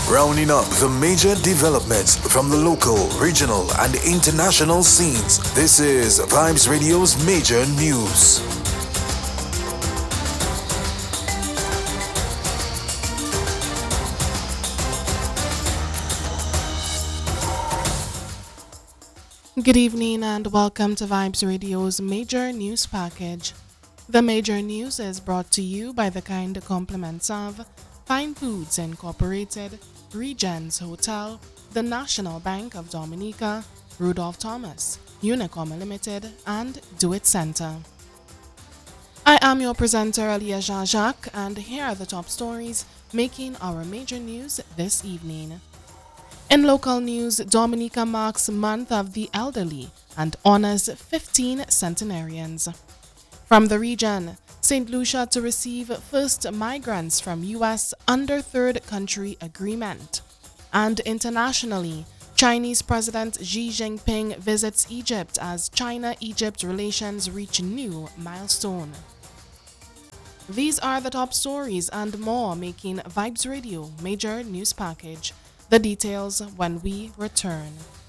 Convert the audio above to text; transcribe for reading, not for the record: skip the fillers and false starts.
Rounding up the major developments from the local, regional, and international scenes. This is Vibes Radio's Major News. Good evening and welcome to Vibes Radio's Major News Package. The Major News is brought to you by the kind compliments of Fine Foods Incorporated, Regents Hotel, the National Bank of Dominica, Rudolph Thomas, Unicom Limited, and Do It Center. I am your presenter, Aliaja Jacques, and here are the top stories making our major news this evening. In local news, Dominica marks Month of the Elderly and honors 15 centenarians. From the region, St. Lucia to receive first migrants from U.S. under Third Country Agreement. And internationally, Chinese President Xi Jinping visits Egypt as China-Egypt relations reach new milestone. These are the top stories and more making Vibes Radio Major News Package. The details when we return.